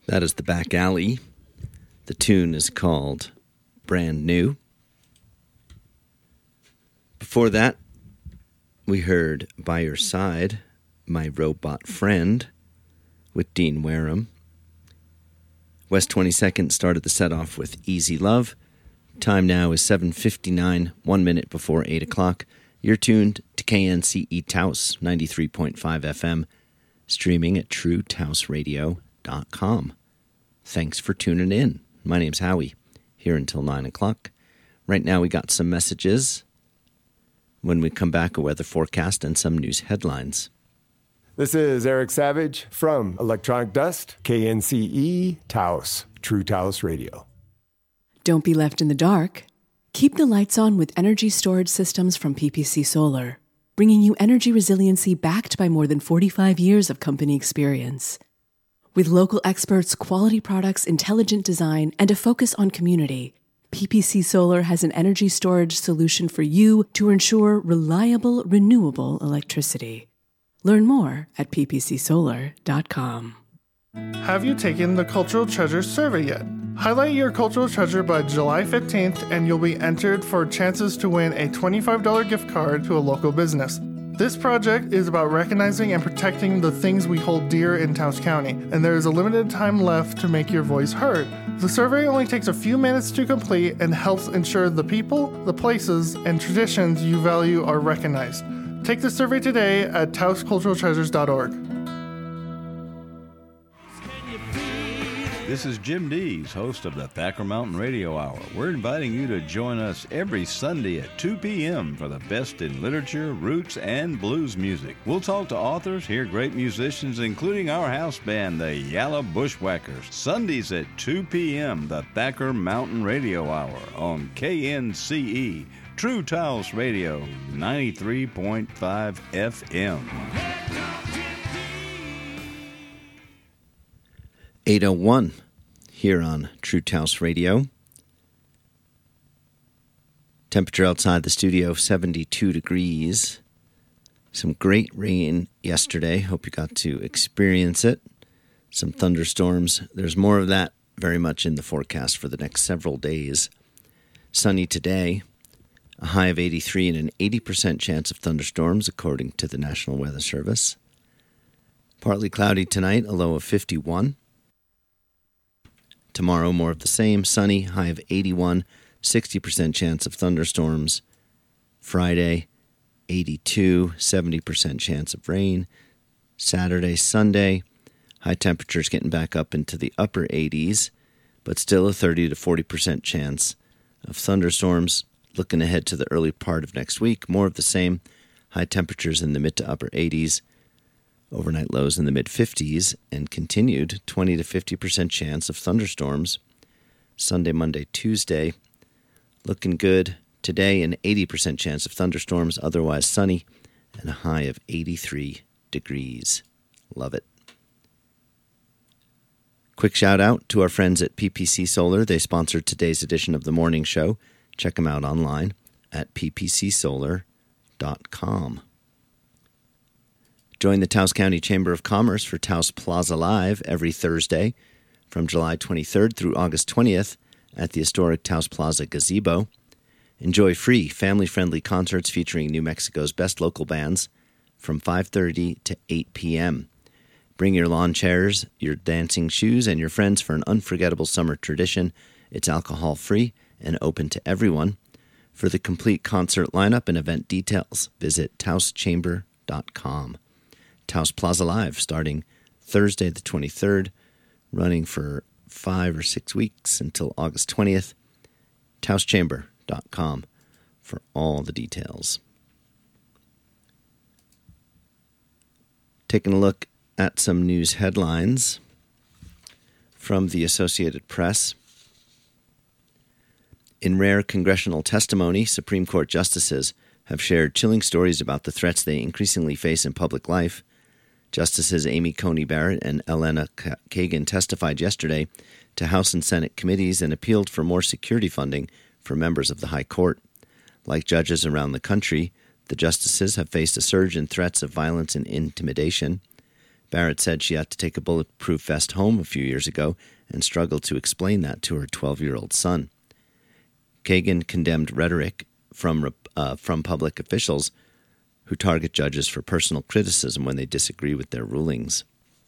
That is the Back Alley. The tune is called Brand New. Before that, we heard By Your Side, My Robot Friend, with Dean Wareham. West 22nd started the set off with Easy Love. Time now is 7:59, 1 minute before 8 o'clock. You're tuned to KNCE Taos, 93.5 FM, streaming at TrueTaosRadio.com. Thanks for tuning in. My name's Howie, here until 9 o'clock. Right now we got some messages. When we come back, a weather forecast and some news headlines. This is Eric Savage from Electronic Dust, KNCE Taos, True Taos Radio. Don't be left in the dark. Keep the lights on with energy storage systems from PPC Solar, bringing you energy resiliency backed by more than 45 years of company experience. With local experts, quality products, intelligent design, and a focus on community, PPC Solar has an energy storage solution for you to ensure reliable, renewable electricity. Learn more at ppcsolar.com. Have you taken the Cultural Treasure survey yet? Highlight your cultural treasure by July 15th and you'll be entered for chances to win a $25 gift card to a local business. This project is about recognizing and protecting the things we hold dear in Taos County, and there is a limited time left to make your voice heard. The survey only takes a few minutes to complete and helps ensure the people, the places, and traditions you value are recognized. Take the survey today at taosculturaltreasures.org. This is Jim Dees, host of the Thacker Mountain Radio Hour. We're inviting you to join us every Sunday at 2 p.m. for the best in literature, roots, and blues music. We'll talk to authors, hear great musicians, including our house band, the Yalla Bushwhackers. Sundays at 2 p.m., the Thacker Mountain Radio Hour on KNCE, True Taos Radio, 93.5 FM. 8:01 here on True Taos Radio. Temperature outside the studio, 72 degrees. Some great rain yesterday. Hope you got to experience it. Some thunderstorms. There's more of that very much in the forecast for the next several days. Sunny today. A high of 83 and an 80% chance of thunderstorms, according to the National Weather Service. Partly cloudy tonight, a low of 51. Tomorrow, more of the same, sunny, high of 81, 60% chance of thunderstorms. Friday, 82, 70% chance of rain. Saturday, Sunday, high temperatures getting back up into the upper 80s, but still a 30 to 40% chance of thunderstorms. Looking ahead to the early part of next week, more of the same, high temperatures in the mid to upper 80s. Overnight lows in the mid-50s and continued 20 to 50% chance of thunderstorms. Sunday, Monday, Tuesday, looking good. Today, an 80% chance of thunderstorms, otherwise sunny, and a high of 83 degrees. Love it. Quick shout out to our friends at PPC Solar. They sponsored today's edition of the morning show. Check them out online at ppcsolar.com. Join the Taos County Chamber of Commerce for Taos Plaza Live every Thursday from July 23rd through August 20th at the historic Taos Plaza Gazebo. Enjoy free, family-friendly concerts featuring New Mexico's best local bands from 5:30 to 8 p.m. Bring your lawn chairs, your dancing shoes, and your friends for an unforgettable summer tradition. It's alcohol-free and open to everyone. For the complete concert lineup and event details, visit taoschamber.com. Taos Plaza Live, starting Thursday the 23rd, running for 5 or 6 weeks until August 20th. taoschamber.com for all the details. Taking a look at some news headlines from the Associated Press. In rare congressional testimony, Supreme Court justices have shared chilling stories about the threats they increasingly face in public life. Justices Amy Coney Barrett and Elena Kagan testified yesterday to House and Senate committees and appealed for more security funding for members of the High Court. Like judges around the country, the justices have faced a surge in threats of violence and intimidation. Barrett said she had to take a bulletproof vest home a few years ago and struggled to explain that to her 12-year-old son. Kagan condemned rhetoric from public officials who target judges for personal criticism when they disagree with their rulings.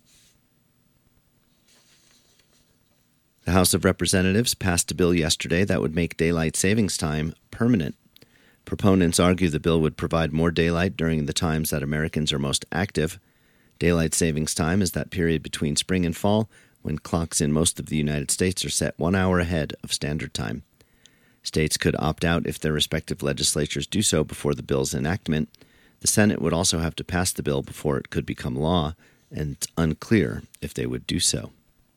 The House of Representatives passed a bill yesterday that would make daylight savings time permanent. Proponents argue the bill would provide more daylight during the times that Americans are most active. Daylight savings time is that period between spring and fall when clocks in most of the United States are set 1 hour ahead of standard time. States could opt out if their respective legislatures do so before the bill's enactment. The Senate would also have to pass the bill before it could become law, and it's unclear if they would do so.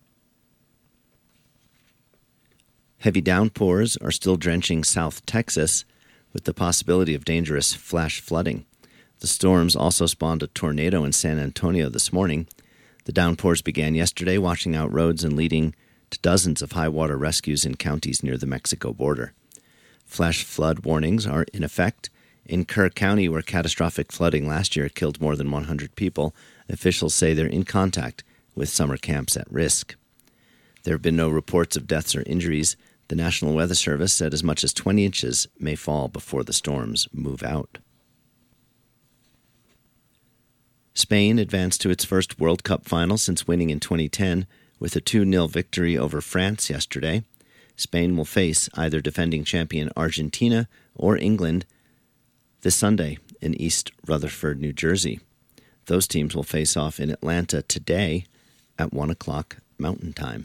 Heavy downpours are still drenching South Texas, with the possibility of dangerous flash flooding. The storms also spawned a tornado in San Antonio this morning. The downpours began yesterday, washing out roads and leading to dozens of high-water rescues in counties near the Mexico border. Flash flood warnings are in effect. In Kerr County, where catastrophic flooding last year killed more than 100 people, officials say they're in contact with summer camps at risk. There have been no reports of deaths or injuries. The National Weather Service said as much as 20 inches may fall before the storms move out. Spain advanced to its first World Cup final since winning in 2010 with a 2-0 victory over France yesterday. Spain will face either defending champion Argentina or England this Sunday in East Rutherford, New Jersey. Those teams will face off in Atlanta today at 1 o'clock Mountain Time.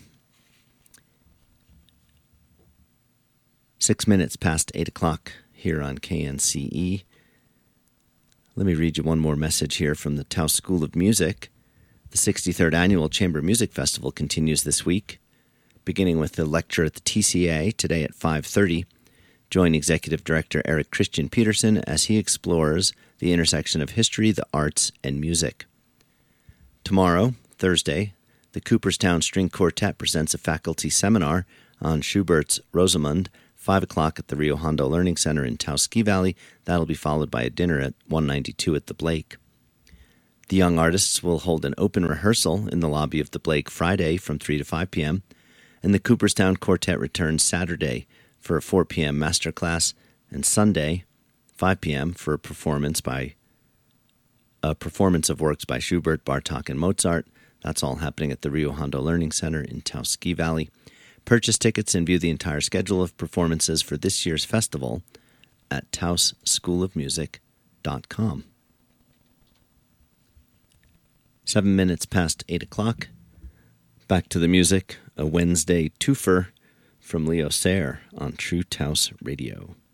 6 minutes past 8 o'clock here on KNCE. Let me read you one more message here from the Taos School of Music. The 63rd Annual Chamber Music Festival continues this week, beginning with a lecture at the TCA today at 5:30. Join Executive Director Eric Christian Peterson as he explores the intersection of history, the arts, and music. Tomorrow, Thursday, the Cooperstown String Quartet presents a faculty seminar on Schubert's Rosamund, 5 o'clock at the Rio Hondo Learning Center in Taos Ski Valley. That'll be followed by a dinner at 192 at the Blake. The young artists will hold an open rehearsal in the lobby of the Blake Friday from 3 to 5 p.m., and the Cooperstown Quartet returns Saturday for a 4 p.m. masterclass, and Sunday, 5 p.m., for a performance of works by Schubert, Bartók, and Mozart. That's all happening at the Rio Hondo Learning Center in Taos Ski Valley. Purchase tickets and view the entire schedule of performances for this year's festival at taosschoolofmusic.com. 7 minutes past 8 o'clock. Back to the music, a Wednesday twofer from Leo Sayer on True Taos Radio.